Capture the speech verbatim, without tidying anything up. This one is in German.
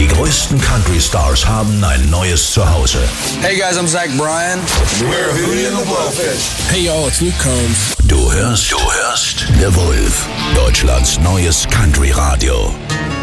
Die größten Country-Stars haben ein neues Zuhause. Hey guys, I'm Zach Bryan. We're Hootie and the Blowfish. Hey y'all, it's Luke Combs. Du hörst, du hörst The Wolf, Deutschlands neues Country-Radio.